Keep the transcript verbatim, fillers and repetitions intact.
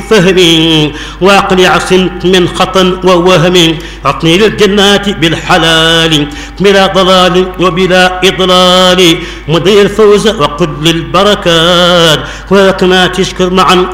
فهم واقلع من خطا ووهم اعطني للجنات بالحلال بلا ضلال وبلا إضلال مضي الفوز وقل للبركات ولك ما تشكر معا